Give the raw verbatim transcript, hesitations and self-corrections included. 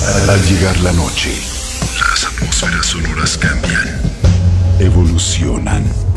Al llegar la noche, las atmósferas sonoras cambian, evolucionan.